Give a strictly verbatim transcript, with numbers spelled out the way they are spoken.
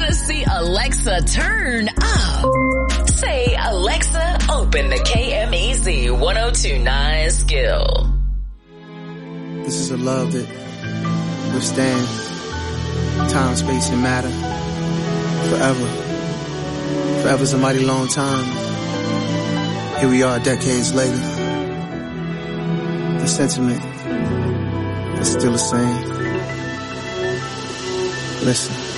see Alexa turn up. Say, Alexa, open the K M E Z one oh two point nine skill. This is a love that withstands time, space, and matter. Forever. Forever's a mighty long time. Here we are decades later. The sentiment is still the same. Listen.